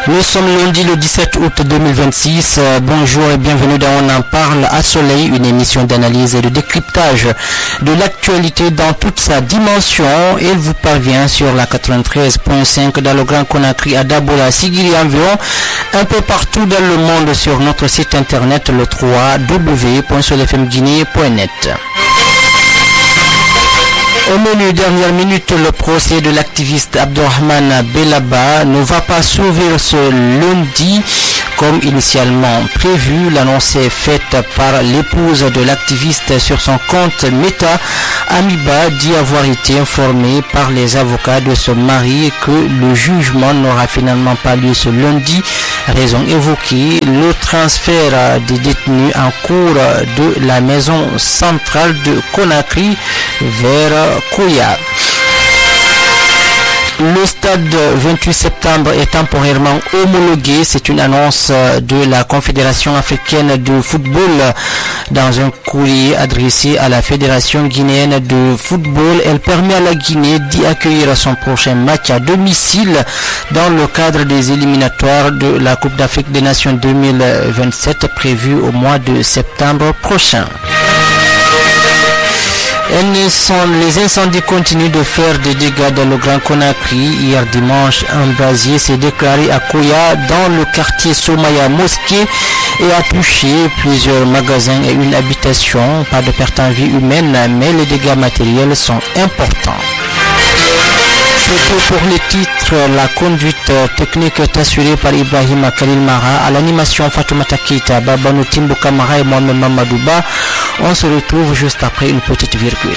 Nous sommes lundi le 17 août 2026. Bonjour et bienvenue dans On en parle à Soleil, une émission d'analyse et de décryptage de l'actualité dans toute sa dimension. Elle vous parvient sur la 93.5 dans le Grand Conakry, à Dabola, Sigiri environ, un peu partout dans le monde sur notre site internet le www.solfmguinée.net. Au menu dernière minute, le procès de l'activiste Abdourahmane Bellaba ne va pas s'ouvrir ce lundi comme initialement prévu. L'annonce est faite par l'épouse de l'activiste sur son compte Meta. Amiba dit avoir été informée par les avocats de son mari que le jugement n'aura finalement pas lieu ce lundi. Raison évoquée, le transfert des détenus en cours de la maison centrale de Conakry vers Koya. Le stade 28 septembre est temporairement homologué. C'est une annonce de la Confédération africaine de football dans un courrier adressé à la Fédération guinéenne de football. Elle permet à la Guinée d'y accueillir son prochain match à domicile dans le cadre des éliminatoires de la Coupe d'Afrique des Nations 2027 prévue au mois de septembre prochain. Les incendies continuent de faire des dégâts dans le Grand Conakry. Hier dimanche, un brasier s'est déclaré à Koya dans le quartier Somaya Mosquée et a touché plusieurs magasins et une habitation. Pas de perte en vie humaine, mais les dégâts matériels sont importants. C'est tout pour les titres. La conduite technique est assurée par Ibrahim Khalil Mara. À l'animation, Fatoumata Keita, Babanou Timbo Kamara et moi-même Mamadouba. On se retrouve juste après une petite virgule.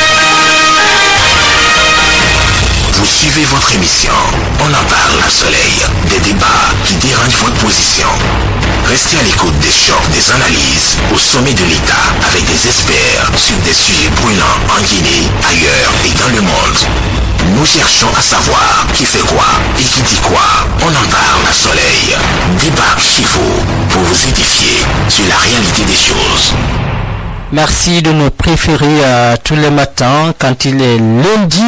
Vous suivez votre émission. On en parle à Soleil. Des débats qui dérangent votre position. Restez à l'écoute des chocs, des analyses au sommet de l'État avec des experts sur des sujets brûlants en Guinée, ailleurs et dans le monde. Nous cherchons à savoir qui fait quoi et qui dit quoi. On en parle à Soleil. Débat chez vous pour vous édifier sur la réalité des choses. Merci de nous préférer tous les matins quand il est lundi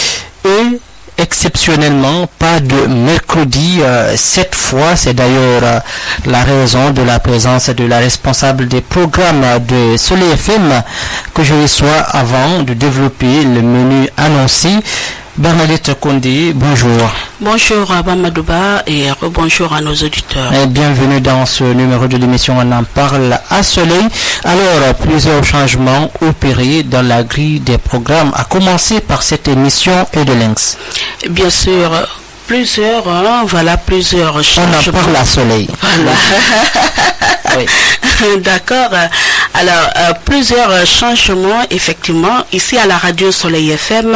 et exceptionnellement pas de mercredi cette fois. C'est d'ailleurs la raison de la présence de la responsable des programmes de Soleil FM que je reçois avant de développer le menu annoncé. Bernadette Kondé, bonjour. Bonjour à Mamadouba et bonjour à nos auditeurs. Et bienvenue dans ce numéro de l'émission On en parle à Soleil. Alors, plusieurs changements opérés dans la grille des programmes, à commencer par cette émission et de Lynx. Bien sûr. Plusieurs changements. On en parle à Soleil. Voilà. Oui. D'accord. Alors, plusieurs changements, effectivement. Ici, à la radio Soleil FM,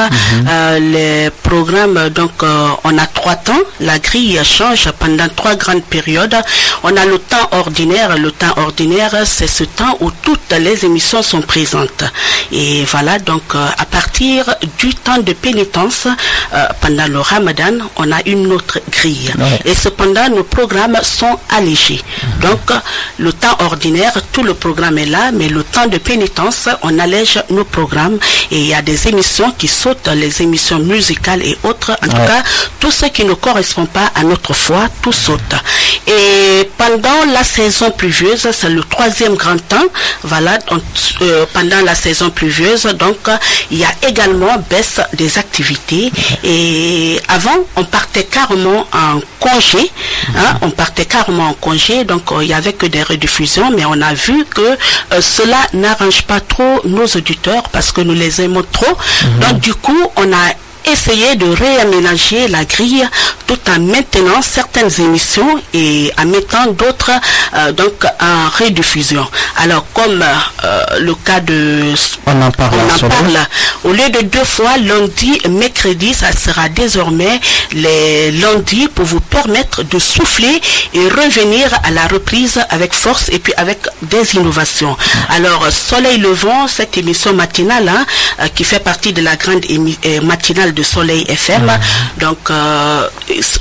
les programmes, donc, on a 3 temps. La grille change pendant 3 grandes périodes. On a le temps ordinaire. Le temps ordinaire, c'est ce temps où toutes les émissions sont présentes. Et voilà, donc, à partir du temps de pénitence, pendant le Ramadan, on a une autre grille. Ouais. Et cependant, nos programmes sont allégés. Donc, le temps ordinaire, tout le programme est là, mais le temps de pénitence, on allège nos programmes et il y a des émissions qui sautent, les émissions musicales et autres. En tout cas, tout ce qui ne correspond pas à notre foi, tout saute. Et pendant la saison pluvieuse, c'est le 3e grand temps. Voilà, donc, pendant la saison pluvieuse, donc, il y a également baisse des activités. Et avant, on partait carrément en congé. On partait carrément en congé, donc il n'y avait que des rediffusions, mais on a vu que cela n'arrange pas trop nos auditeurs parce que nous les aimons trop. Donc du coup, on a essayé de réaménager la grille tout en maintenant certaines émissions et en mettant d'autres donc en rediffusion. Alors comme le cas de on en parle au lieu de 2 fois lundi et mercredi, ça sera désormais les lundis pour vous permettre de souffler et revenir à la reprise avec force et puis avec des innovations. Alors Soleil Levant, cette émission matinale qui fait partie de la grande matinale de Soleil FM. Donc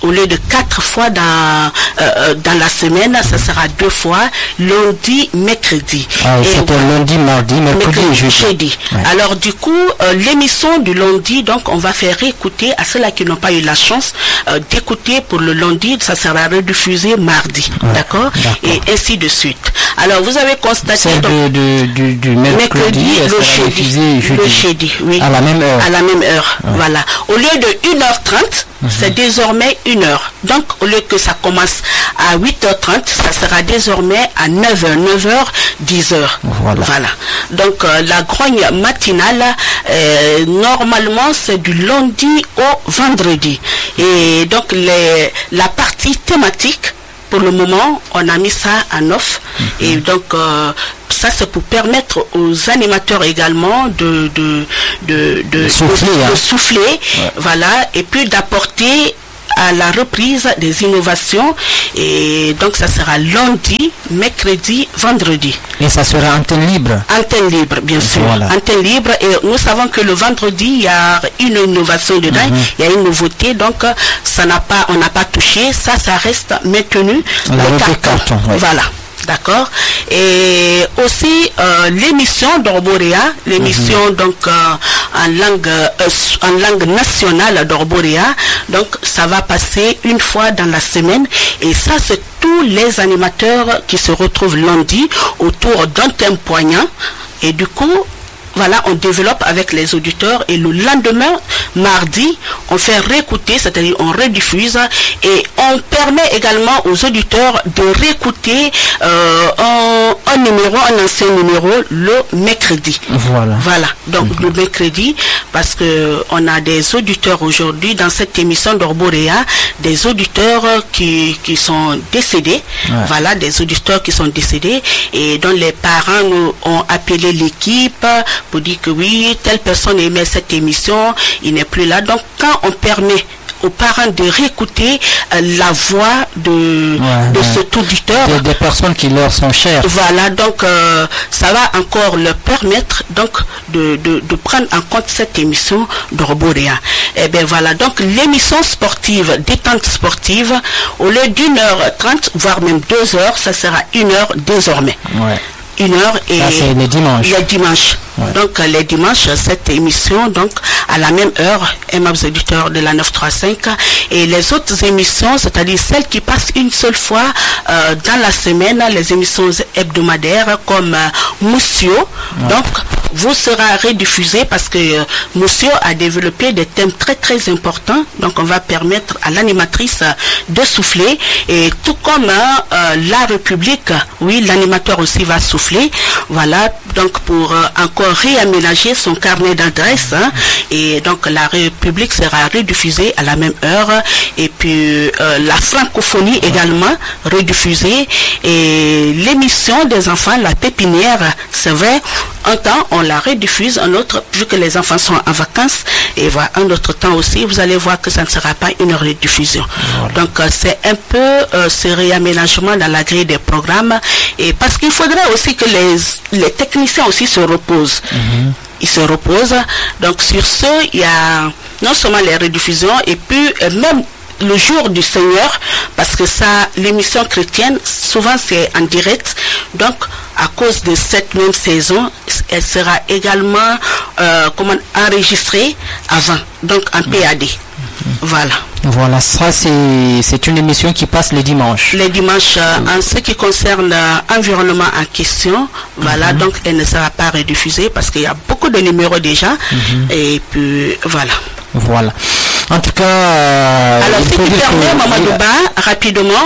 au lieu de 4 fois dans la semaine, ça sera 2 fois, lundi, mercredi. C'était lundi, mardi, mercredi et jeudi. Ouais. Alors du coup, l'émission du lundi, donc on va faire réécouter à ceux-là qui n'ont pas eu la chance d'écouter pour le lundi, ça sera rediffusé mardi, d'accord, et ainsi de suite. Alors vous avez constaté celle du mercredi, le jeudi, oui, à la même heure. À la même heure, voilà. Au lieu de 1h30, c'est désormais 1h. Donc au lieu que ça commence à 8h30, ça sera désormais à 9h, 10h. Voilà. Donc la grogne matinale, normalement c'est du lundi au vendredi. Et donc la partie thématique, pour le moment, on a mis ça en off. Et donc, ça, c'est pour permettre aux animateurs également de souffler, voilà, et puis d'apporter à la reprise des innovations. Et donc ça sera lundi, mercredi, vendredi. Et ça sera antenne libre? Antenne libre, bien sûr. Voilà. Antenne libre. Et nous savons que le vendredi, il y a une innovation dedans, il y a une nouveauté. Donc on n'a pas touché. Ça reste maintenu. Le carton. Voilà. D'accord. Et aussi l'émission d'Orborea, l'émission donc en langue nationale d'Orborea, donc ça va passer une fois dans la semaine, et ça c'est tous les animateurs qui se retrouvent lundi autour d'un thème poignant, et du coup voilà, on développe avec les auditeurs, et le lendemain, mardi, on fait réécouter, c'est-à-dire on rediffuse, et on permet également aux auditeurs de réécouter un ancien numéro le mercredi. Voilà. Donc le mercredi, parce que on a des auditeurs aujourd'hui dans cette émission d'Orborea, des auditeurs qui sont décédés. Voilà, des auditeurs qui sont décédés, et dont les parents nous ont appelé l'équipe pour dire que oui, telle personne aimait cette émission, il n'est plus là. Donc quand on permet aux parents de réécouter la voix de cet auditeur, des personnes qui leur sont chères, voilà, donc ça va encore leur permettre donc de prendre en compte cette émission d'Orborea. Et bien voilà, donc l'émission sportive, détente sportive, au lieu d'1h30 voire même 2h, ça sera 1h désormais. 1h, et ça, c'est les dimanches. Donc les dimanches, cette émission donc à la même heure, aimables auditeurs de la 935, et les autres émissions, c'est-à-dire celles qui passent une seule fois dans la semaine, les émissions hebdomadaires comme Moussio, donc vous sera rediffusé, parce que Moussio a développé des thèmes très très importants, donc on va permettre à l'animatrice de souffler, et tout comme la République, oui, l'animateur aussi va souffler. Voilà, donc pour encore réaménager son carnet d'adresses, et donc la République sera rediffusée à la même heure, et puis la francophonie également rediffusée, et l'émission des enfants, la pépinière, c'est vrai, un temps on la rediffuse, un autre, vu que les enfants sont en vacances, et voilà, un autre temps aussi, vous allez voir que ça ne sera pas une rediffusion. Donc c'est un peu ce réaménagement dans la grille des programmes, et parce qu'il faudrait aussi que les techniciens aussi se reposent. Ils se reposent. Donc sur ce, il y a non seulement les rediffusions, et puis même le jour du Seigneur, parce que ça, l'émission chrétienne, souvent c'est en direct. Donc à cause de cette même saison, elle sera également enregistrée avant, donc en PAD. Voilà, ça c'est une émission qui passe les dimanches. Les dimanches, en ce qui concerne l'environnement en question, voilà, donc elle ne sera pas rediffusée parce qu'il y a beaucoup de numéros déjà, et puis voilà. En tout cas, alors si tu permets, Mamadouba, rapidement,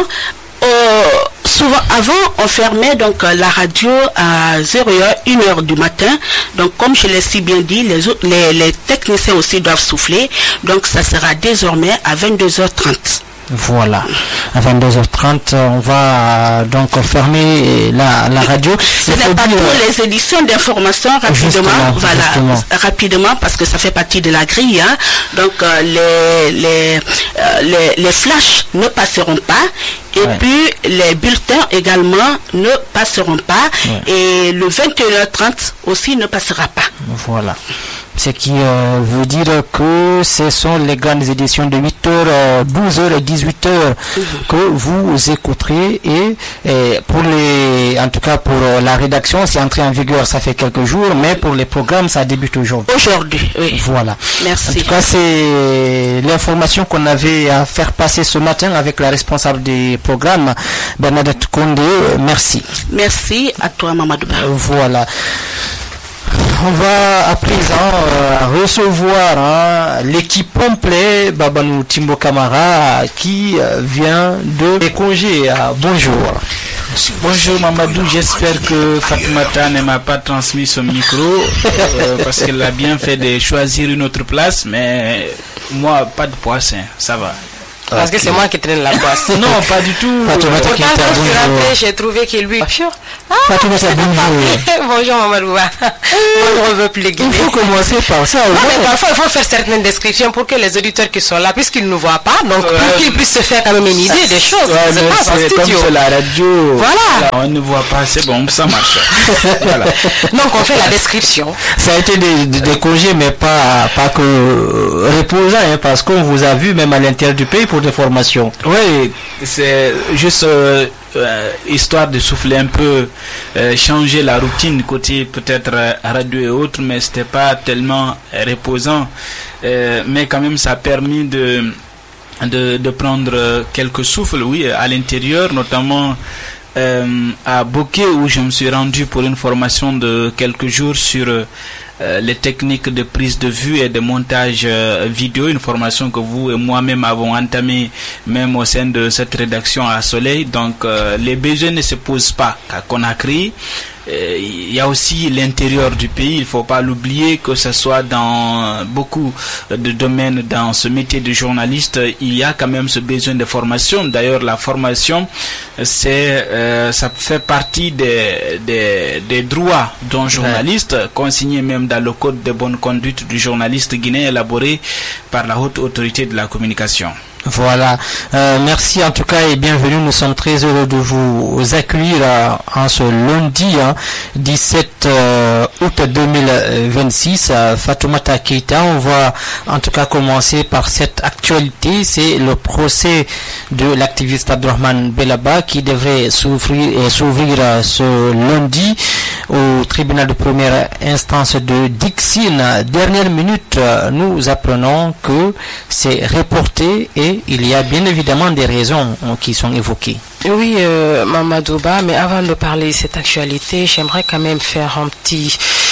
souvent avant on fermait donc la radio à 0h, 1h du matin. Donc comme je l'ai si bien dit, les techniciens aussi doivent souffler. Donc ça sera désormais à 22h30. Voilà, à 22h30, on va donc fermer la radio. Ce n'est pas pour les éditions d'information, rapidement, rapidement, parce que ça fait partie de la grille. Donc les flashs ne passeront pas, et puis les bulletins également ne passeront pas, et le 21h30 aussi ne passera pas. Voilà. Ce qui veut dire que ce sont les grandes éditions de 8h, 12h et 18h que vous écouterez et en tout cas pour la rédaction, c'est entré en vigueur, ça fait quelques jours, mais pour les programmes, ça débute aujourd'hui. Aujourd'hui, oui. Voilà. Merci. En tout cas, c'est l'information qu'on avait à faire passer ce matin avec la responsable des programmes, Bernadette Condé. Merci. Merci à toi, Mamadou Ba. Voilà. On va à présent recevoir l'équipe complète, Babanou Timbo Kamara, qui vient de congé. Bonjour. Bonjour Mamadou, j'espère que Fatoumata ne m'a pas transmis son micro parce qu'elle a bien fait de choisir une autre place, mais moi, pas de poisson, ça va. Parce que c'est moi qui traîne la poisse. Non, pas du tout. Pourtant, quand je suis rentrée, j'ai trouvé que lui... Fatoumata, bonjour. Bonjour, Mamadou. On ne veut plus les guider. Il faut commencer par ça. Mais parfois, il faut faire certaines descriptions pour que les auditeurs qui sont là, puisqu'ils ne nous voient pas, donc pour qu'ils puissent se faire quand même une idée des choses. C'est pas en studio. Comme la radio. Voilà. On ne voit pas, c'est bon, ça marche. Voilà. Donc, on fait la description. Ça a été des congés, mais pas que reposant, hein, parce qu'on vous a vu même à l'intérieur du pays pour des formations. Oui, c'est juste histoire de souffler un peu, changer la routine côté peut-être radio et autres, mais c'était pas tellement reposant, mais quand même ça a permis de prendre quelques souffles, oui, à l'intérieur, notamment à Bokeh, où je me suis rendu pour une formation de quelques jours sur les techniques de prise de vue et de montage vidéo, une formation que vous et moi-même avons entamée même au sein de cette rédaction à Soleil. Donc les besoins ne se posent pas à Conakry. Il y a aussi l'intérieur du pays, il ne faut pas l'oublier, que ce soit dans beaucoup de domaines dans ce métier de journaliste, il y a quand même ce besoin de formation. D'ailleurs, la formation, ça fait partie des droits d'un journaliste, consignés même dans le code de bonne conduite du journaliste guinéen élaboré par la haute autorité de la communication. Voilà, merci en tout cas et bienvenue. Nous sommes très heureux de vous accueillir en ce lundi 17 août 2026. Fatoumata Keita, on va en tout cas commencer par cette actualité. C'est le procès de l'activiste Abdourahmane Bellaba qui devrait s'ouvrir ce lundi au tribunal de première instance de Dixine. Dernière minute, nous apprenons que c'est reporté et il y a bien évidemment des raisons qui sont évoquées. Oui, Mamadou Ba, mais avant de parler de cette actualité, j'aimerais quand même faire un petit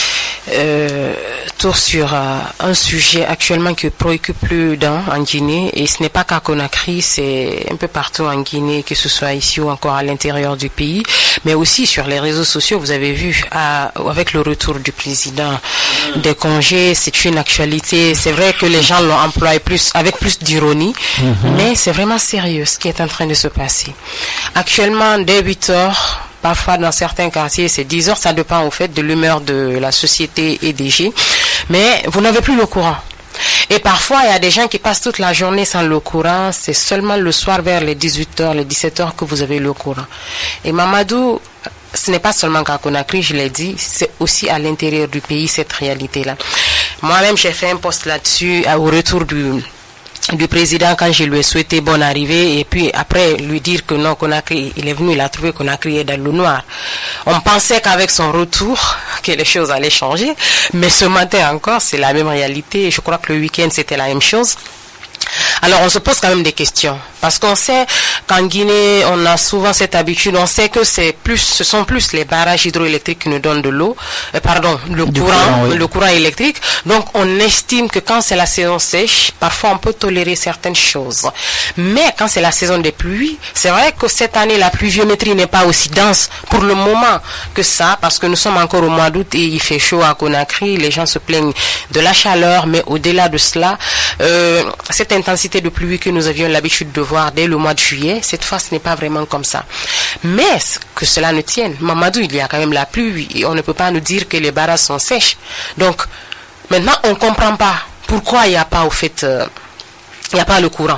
tour sur un sujet actuellement qui préoccupe plus d'un en Guinée, et ce n'est pas qu'à Conakry, c'est un peu partout en Guinée, que ce soit ici ou encore à l'intérieur du pays, mais aussi sur les réseaux sociaux. Vous avez vu avec le retour du président des congés, c'est une actualité. C'est vrai que les gens l'ont employé avec plus d'ironie, mais c'est vraiment sérieux ce qui est en train de se passer. Actuellement, dès 8 heures, parfois dans certains quartiers c'est 10 heures, ça dépend au fait de l'humeur de la société EDG, mais vous n'avez plus le courant. Et parfois il y a des gens qui passent toute la journée sans le courant, c'est seulement le soir vers les 18h, les 17h que vous avez le courant. Et Mamadou, ce n'est pas seulement qu'à Conakry, je l'ai dit, c'est aussi à l'intérieur du pays cette réalité-là. Moi-même j'ai fait un post là-dessus au retour du président quand je lui ai souhaité bonne arrivée, et puis après lui dire que non, Conakry, il est venu, il a trouvé Conakry est dans le noir. On pensait qu'avec son retour que les choses allaient changer, mais ce matin encore c'est la même réalité, et je crois que le week-end c'était la même chose. Alors on se pose quand même des questions, parce qu'on sait qu'en Guinée on a souvent cette habitude, on sait que ce sont plus les barrages hydroélectriques qui nous donnent de l'eau, le courant électrique. Donc on estime que quand c'est la saison sèche, parfois on peut tolérer certaines choses, mais quand c'est la saison des pluies, c'est vrai que cette année la pluviométrie n'est pas aussi dense pour le moment que ça, parce que nous sommes encore au mois d'août et il fait chaud à Conakry, les gens se plaignent de la chaleur, mais au-delà de cela, cette intensité de pluie que nous avions l'habitude de voir dès le mois de juillet, cette fois ce n'est pas vraiment comme ça. Mais que cela ne tienne, Mamadou, il y a quand même la pluie et on ne peut pas nous dire que les barrages sont sèches. Donc maintenant on ne comprend pas pourquoi il n'y a pas il n'y a pas le courant.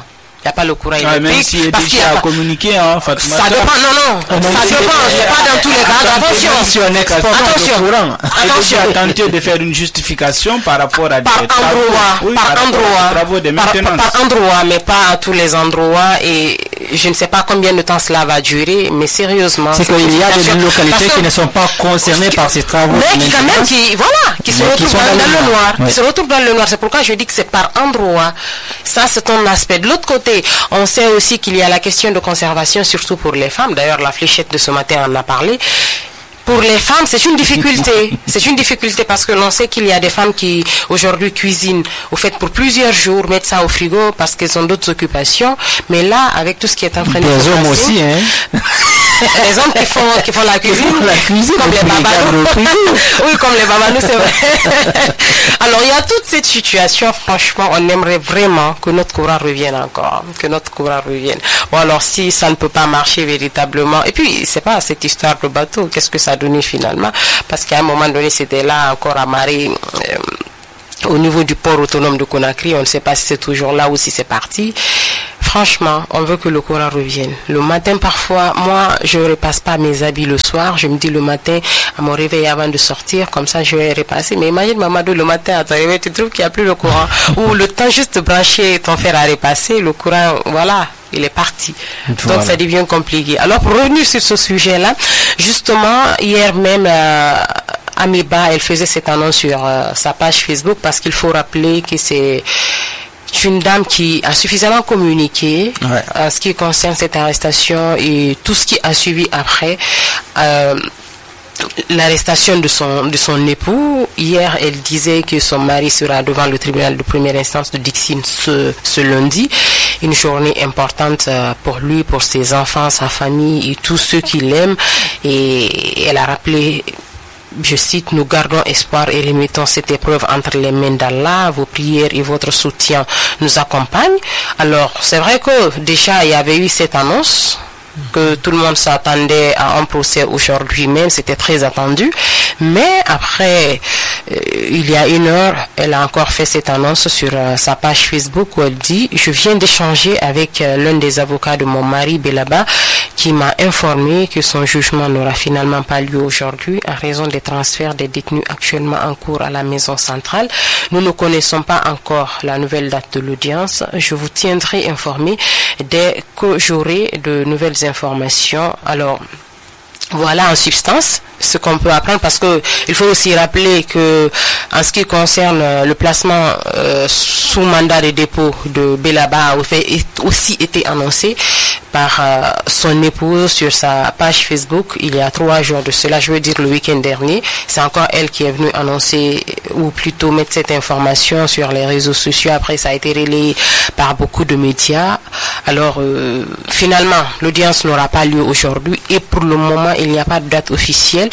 n'y a pas le courant électrique. Même si il est déjà communiqué, hein, Fatoumata. Ça dépend, non, ça dépend, c'est pas dans tous les cas. Attention. Tu as tenté de faire une justification par rapport à des travaux de maintenance. Par endroit, mais pas à tous les endroits, et je ne sais pas combien de temps cela va durer, mais sérieusement. C'est qu'il y a des localités qui ne sont pas concernées par ces travaux. Mais qui quand même, qui se retrouvent dans le noir. Qui se retrouvent dans le noir. C'est pourquoi je dis que c'est par endroit. Ça, c'est un aspect. De l'autre côté, on sait aussi qu'il y a la question de conservation, surtout pour les femmes. D'ailleurs, la fléchette de ce matin en a parlé. Pour les femmes, c'est une difficulté. C'est une difficulté parce que l'on sait qu'il y a des femmes qui, aujourd'hui, cuisinent au fait pour plusieurs jours, mettent ça au frigo parce qu'elles ont d'autres occupations. Mais là, avec tout ce qui est en train de se passer... Les hommes aussi, hein. Les hommes qui font la cuisine. Comme les babanous. Oui, comme les babanous, c'est vrai. Alors, il y a toute cette situation. Franchement, on aimerait vraiment que notre courant revienne encore. Bon, alors, si ça ne peut pas marcher véritablement. Et puis, c'est pas cette histoire de bateau. Qu'est-ce que ça a donné finalement? Parce qu'à un moment donné, c'était là encore à marée. Au niveau du port autonome de Conakry, on ne sait pas si c'est toujours là ou si c'est parti. Franchement, on veut que le courant revienne. Le matin, parfois, moi, je ne repasse pas mes habits le soir. Je me dis le matin, à mon réveil avant de sortir, comme ça, je vais repasser. Mais imagine, Mamadou, le matin, à ton réveil, tu trouves qu'il n'y a plus le courant. Ou le temps juste de brancher ton fer à repasser, le courant, voilà, il est parti. Voilà. Donc, ça devient compliqué. Alors, pour revenir sur ce sujet-là, justement, hier même, Amiba, elle faisait cette annonce sur sa page Facebook parce qu'il faut rappeler que c'est une dame qui a suffisamment communiqué en ce qui concerne cette arrestation et tout ce qui a suivi après l'arrestation de son époux. Hier, elle disait que son mari sera devant le tribunal de première instance de Dixine ce lundi. Une journée importante pour lui, pour ses enfants, sa famille et tous ceux qui l'aiment. Et elle a rappelé, je cite, nous gardons espoir et remettons cette épreuve entre les mains d'Allah. Vos prières et votre soutien nous accompagnent. Alors, c'est vrai que déjà, il y avait eu cette annonce que tout le monde s'attendait à un procès aujourd'hui même, c'était très attendu. Mais après, il y a une heure, elle a encore fait cette annonce sur sa page Facebook où elle dit « Je viens d'échanger avec l'un des avocats de mon mari, Belaba, qui m'a informé que son jugement n'aura finalement pas lieu aujourd'hui en raison des transferts des détenus actuellement en cours à la maison centrale. Nous ne connaissons pas encore la nouvelle date de l'audience. Je vous tiendrai informé dès que j'aurai de nouvelles informations. » Alors, voilà en substance ce qu'on peut apprendre, parce que il faut aussi rappeler que en ce qui concerne le placement sous mandat de dépôt de Belaba a aussi été annoncé par son épouse sur sa page Facebook il y a 3 jours de cela, je veux dire le week-end dernier. C'est encore elle qui est venue annoncer, ou plutôt mettre cette information sur les réseaux sociaux. Après, ça a été relayé par beaucoup de médias. Alors, finalement, l'audience n'aura pas lieu aujourd'hui et pour le moment, il n'y a pas de date officielle.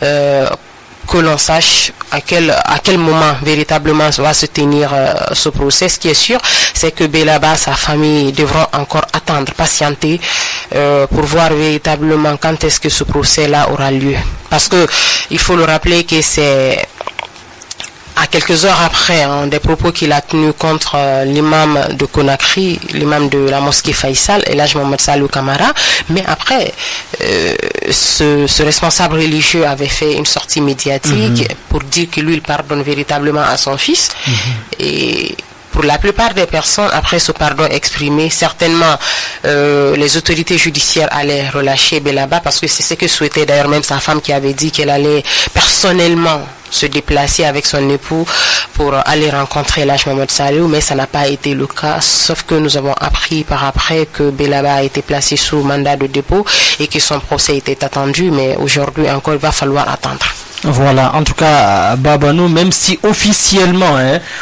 Que l'on sache à quel moment véritablement va se tenir ce procès. Ce qui est sûr, c'est que Belaba, sa famille devront encore attendre, patienter pour voir véritablement quand est-ce que ce procès-là aura lieu. Parce que il faut le rappeler que c'est à quelques heures après des propos qu'il a tenus contre l'imam de Conakry, l'imam de la mosquée Faisal, Elhaj Mohamed Salou Kamara. Mais après, ce responsable religieux avait fait une sortie médiatique pour dire que lui, il pardonne véritablement à son fils. Et pour la plupart des personnes, après ce pardon exprimé, certainement les autorités judiciaires allaient relâcher Belaba, parce que c'est ce que souhaitait d'ailleurs même sa femme, qui avait dit qu'elle allait personnellement se déplacer avec son époux pour aller rencontrer Elhaj Mohamed Salou, mais ça n'a pas été le cas, sauf que nous avons appris par après que Belaba a été placé sous mandat de dépôt et que son procès était attendu, mais aujourd'hui encore il va falloir attendre. Voilà, en tout cas, Babanou, même si officiellement,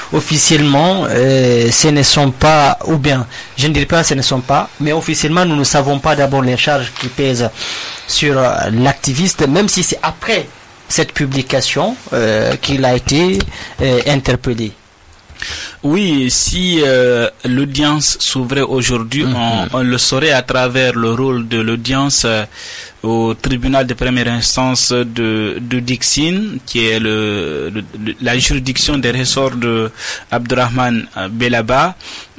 ce ne sont pas, ou bien, je ne dirais pas ce ne sont pas, mais officiellement, nous ne savons pas d'abord les charges qui pèsent sur l'activiste, même si c'est après cette publication qu'il a été interpellé. Oui, si l'audience s'ouvrait aujourd'hui, on le saurait à travers le rôle de l'audience au tribunal de première instance de Dixine, qui est la juridiction des ressorts de Abdourahmane Belaba.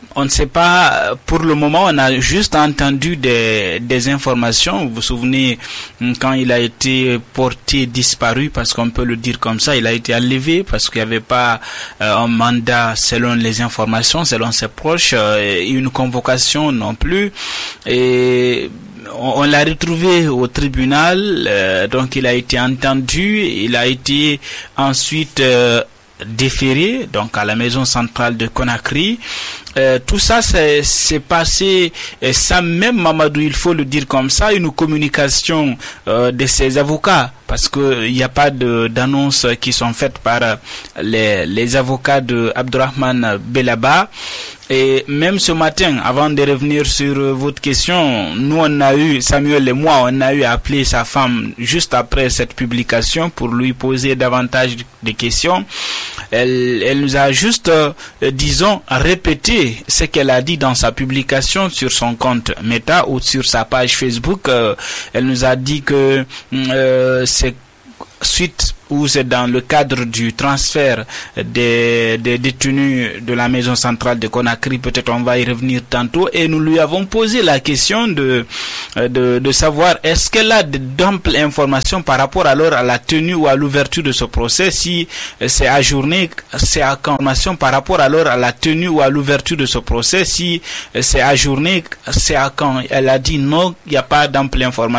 on ne sait pas, pour le moment, on a juste entendu des informations. Vous vous souvenez, quand il a été porté disparu, parce qu'on peut le dire comme ça, il a été enlevé parce qu'il n'y avait pas un mandat selon les informations, selon ses proches, une convocation non plus. Et on l'a retrouvé au tribunal, donc il a été entendu, il a été ensuite déféré donc à la maison centrale de Conakry. Tout ça c'est passé sans même, Mamadou, il faut le dire comme ça, une communication de ses avocats, parce que il n'y a pas d'annonces qui sont faites par les avocats de Abdourahmane Bellaba. Et même ce matin, avant de revenir sur votre question, nous on a eu, Samuel et moi, on a eu appelé sa femme juste après cette publication pour lui poser davantage de questions. Elle nous a juste, disons, répété ce qu'elle a dit dans sa publication sur son compte Meta ou sur sa page Facebook. Elle nous a dit que c'est suite ou c'est dans le cadre du transfert des détenus de la maison centrale de Conakry, peut-être on va y revenir tantôt, et nous lui avons posé la question de savoir est-ce qu'elle a d'amples informations par rapport alors à la tenue ou à l'ouverture de ce procès, si c'est ajourné, c'est à information par rapport alors à la tenue ou à l'ouverture de ce procès, si c'est ajourné, c'est à quand. Elle a dit non, il n'y a pas d'amples informations.